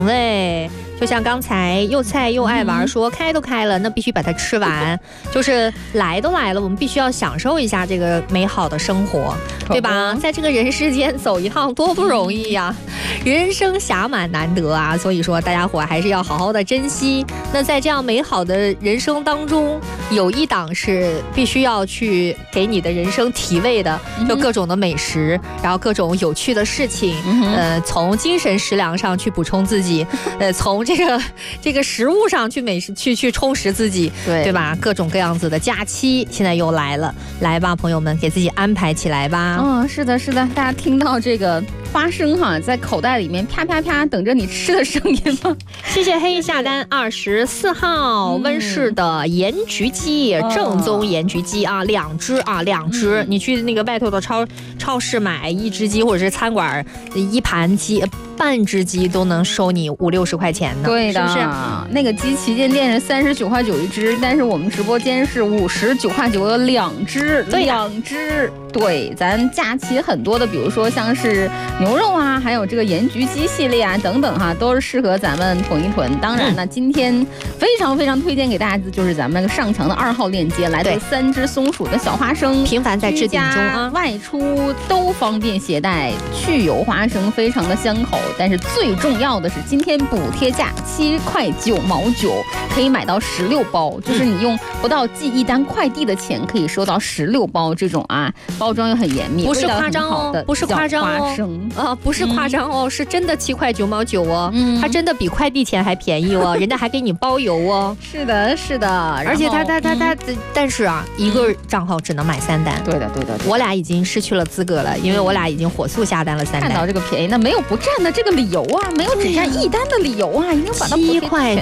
味。就像刚才又菜又爱玩说开都开了，那必须把它吃完。就是来都来了，我们必须要享受一下这个美好的生活，对吧？在这个人世间走一趟多不容易呀，人生暇满难得啊，所以说大家伙还是要好好的珍惜。那在这样美好的人生当中，有一档是必须要去给你的人生提味的，就各种的美食，然后各种有趣的事情，从精神食粮上去补充自己，从这个食物上去美食去充实自己，对吧？各种各样子的假期现在又来了，来吧，朋友们，给自己安排起来吧。 是的，是的，大家听到这个花生哈，在口袋里面啪啪啪等着你吃的声音吗？ 谢谢黑下单24号温氏的盐焗鸡，正宗盐焗鸡啊，2只，你去那个外头的超市买1只鸡，或者是餐馆1盘鸡。半只鸡都能收你50-60块钱呢， 对的， 是不是？ 那个鸡旗舰店是39.9块一只，但是我们直播间是59.9块有2只，2只。对，咱假期很多的，比如说像是牛肉啊，还有这个盐焗鸡系列啊等等哈，都是适合咱们囤一囤。当然呢，今天非常非常推荐给大家的就是咱们那个上墙的2号链接，来的3只松鼠的小花生， 频繁在置顶中啊， 外出都方便携带，去油花生非常的香口。但是最重要的是，今天补贴价7.9块9，可以买到16包，就是你用不到寄1单快递的钱，可以收到16包这种啊，包装又很严密， 不是夸张哦，不是夸张哦，不是夸张哦，是真的7.9块哦，它真的比快递钱还便宜哦，人家还给你包邮哦。 是的，是的， 而且它，但是啊，一个账号只能买3单。 对的， 我俩已经失去了资格了，因为我俩已经火速下单了3单。 看到这个便宜，那没有不占的这个理由啊，没有只占1单的理由啊，一定把它 7.9块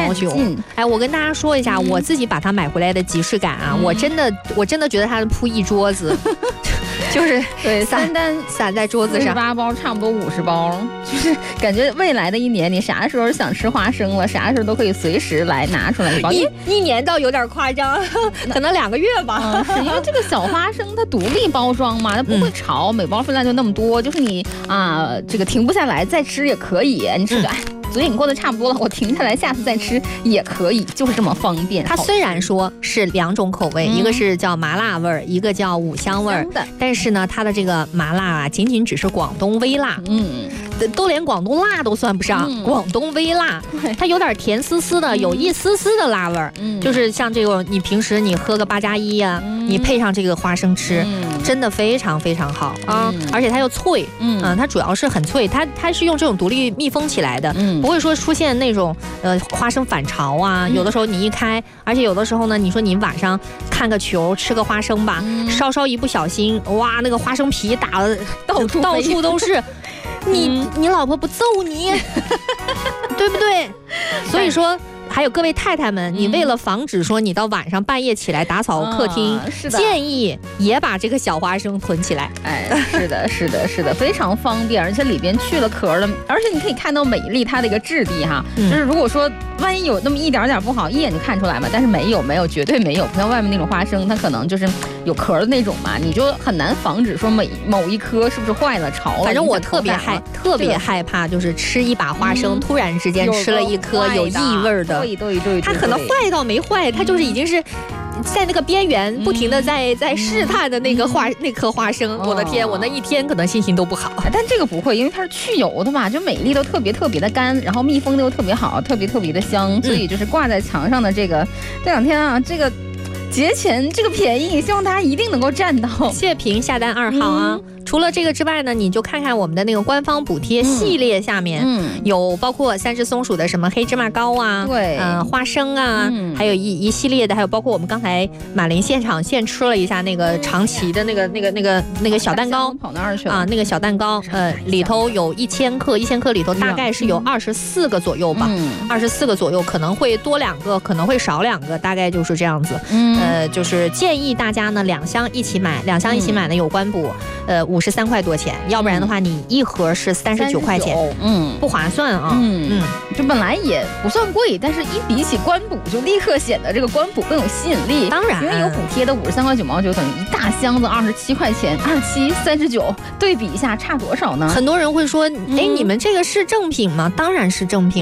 9。哎，我跟大家说一下，我自己把它买回来的即视感啊，我真的觉得它铺一桌子。就是对 3单散在桌子上 ，48包差不多50包，就是感觉未来的1年，你啥时候想吃花生了，啥时候都可以随时来拿出来一包。 一年倒有点夸张，可能2个月吧。 是因为这个小花生它独立包装嘛，它不会潮，每包分量就那么多，就是你啊，这个停不下来，再吃也可以。你吃个嘴瘾过得差不多了，我停下来，下次再吃也可以，就是这么方便。 它虽然说是2种口味，一个是叫麻辣味儿，一个叫五香味儿，但是呢，它的这个麻辣啊，仅仅只是广东微辣，都连广东辣都算不上，广东微辣，它有点甜丝丝的，有一丝丝的辣味儿，就是像这种你平时你喝个8+1呀，你配上这个花生吃，真的非常非常好啊，而且它又脆，它主要是很脆，它是用这种独立密封起来的，不会说出现那种花生反潮啊，有的时候你一开，而且有的时候呢，你说你晚上看个球吃个花生吧，稍一不小心，哇，那个花生皮打了到处都是。你老婆不揍你，对不对？所以说，还有各位太太们，你为了防止说你到晚上半夜起来打扫客厅，建议也把这个小花生囤起来。 哎，是的，非常方便，而且里边去了壳了，而且你可以看到美丽它的一个质地哈，就是如果说万一有那么一点点不好，一眼就看出来嘛，但是没有，绝对没有，不像外面那种花生，它可能就是有壳的那种嘛，你就很难防止说某一颗是不是坏了潮了。 反正我特别害怕，就是吃一把花生，突然之间吃了一颗有异味的。 对， 它可能坏倒没坏，它就是已经是在那个边缘不停的在试探的那颗花生。我的天，我那一天可能心情都不好。 但这个不会，因为它是去油的嘛，就每粒都特别的干，然后密封的又特别好，特别的香，所以就是挂在墙上的这2天啊，这个节前这个便宜，希望大家一定能够占到。 谢平下单2号啊。除了这个之外呢，你就看看我们的那个官方补贴系列下面，有包括3只松鼠的什么黑芝麻糕啊， 对， 花生啊，还有一系列的，还有包括我们刚才马林现场现吃了一下那个长崎的那个小蛋糕， 跑哪儿去了啊？那个小蛋糕，里头有1000克里头大概是有24个左右吧，24个左右，可能会多2个，可能会少2个，大概就是这样子。就是建议大家呢2箱一起买，2箱一起买呢有官补，5 53块多钱，要不然的话你一盒是39块钱，不划算啊。 这本来也不算贵，但是一比起官补，就立刻显得这个官补更有吸引力。 当然， 因为有补贴的53块9毛9等于一大箱子27块钱，27、39，对比一下差多少呢？ 很多人会说，哎，你们这个是正品吗？当然是正品。